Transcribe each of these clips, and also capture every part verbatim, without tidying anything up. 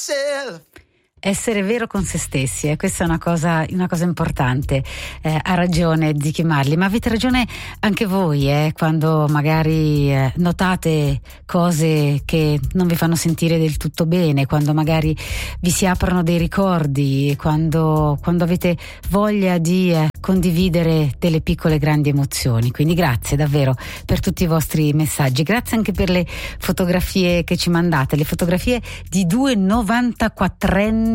myself. Essere vero con se stessi, eh? Questa è una cosa, una cosa importante. Eh, ha ragione Ziggy Marley, ma avete ragione anche voi, eh? Quando magari eh, notate cose che non vi fanno sentire del tutto bene, quando magari vi si aprono dei ricordi, quando, quando avete voglia di eh, condividere delle piccole grandi emozioni. Quindi grazie davvero per tutti i vostri messaggi, grazie anche per le fotografie che ci mandate, le fotografie di due novantaquattrenni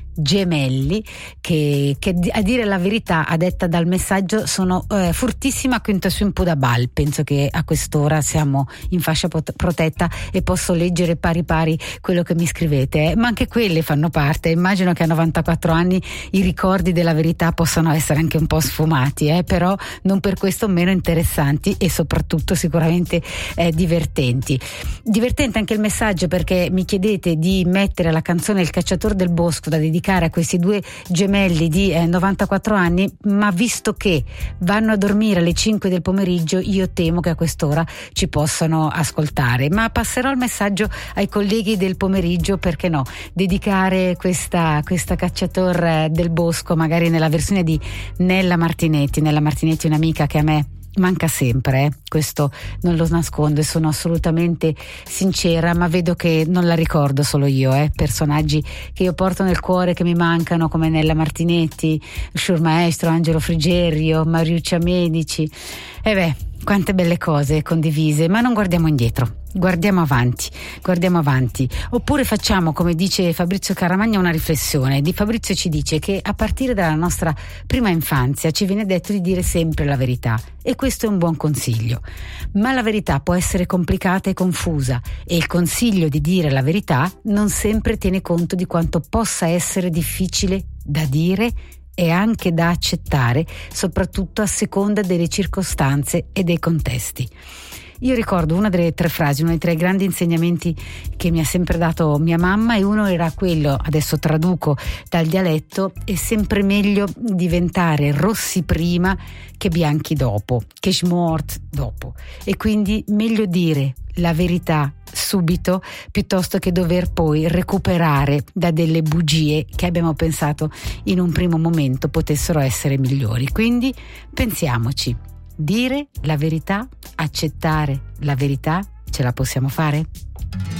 gemelli che, che a dire la verità, a detta dal messaggio, sono eh, furtissima quinto su Impudabal. Penso che a quest'ora siamo in fascia pot- protetta e posso leggere pari pari quello che mi scrivete, eh. Ma anche quelle fanno parte. Immagino che a novantaquattro anni i ricordi della verità possano essere anche un po' sfumati, eh, però non per questo meno interessanti e soprattutto sicuramente eh, divertenti. Divertente anche il messaggio perché mi chiedete di mettere la canzone Il cacciatore del bosco da dedicare a questi due gemelli di eh, novantaquattro anni, ma visto che vanno a dormire alle cinque del pomeriggio, io temo che a quest'ora ci possano ascoltare, ma passerò il messaggio ai colleghi del pomeriggio, perché no, dedicare questa, questa cacciator del bosco magari nella versione di Nella Martinetti. Nella Martinetti è un'amica che a me manca sempre, eh? Questo non lo nascondo e sono assolutamente sincera, ma vedo che non la ricordo solo io, eh? Personaggi che io porto nel cuore che mi mancano, come Nella Martinetti, Sciur Maestro, Angelo Frigerio, Mariuccia Medici. E beh, quante belle cose condivise, ma non guardiamo indietro. Guardiamo avanti, guardiamo avanti. Oppure facciamo, come dice Fabrizio Caramagna, una riflessione. Di Fabrizio ci dice che a partire dalla nostra prima infanzia ci viene detto di dire sempre la verità, e questo è un buon consiglio. Ma la verità può essere complicata e confusa, e il consiglio di dire la verità non sempre tiene conto di quanto possa essere difficile da dire e anche da accettare, soprattutto a seconda delle circostanze e dei contesti. Io ricordo una delle tre frasi, uno dei tre grandi insegnamenti che mi ha sempre dato mia mamma, e uno era quello, adesso traduco dal dialetto: è sempre meglio diventare rossi prima che bianchi dopo, che smort dopo, e quindi meglio dire la verità subito piuttosto che dover poi recuperare da delle bugie che abbiamo pensato in un primo momento potessero essere migliori. Quindi pensiamoci. Dire la verità, accettare la verità, ce la possiamo fare?